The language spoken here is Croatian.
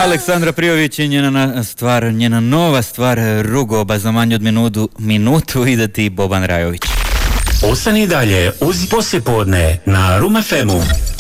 Aleksandra Prijović i njena nova stvar Rugoba za manje od minutu ide ti Boban Rajović. Ostani dalje uz poslijepodne na Room FM-u.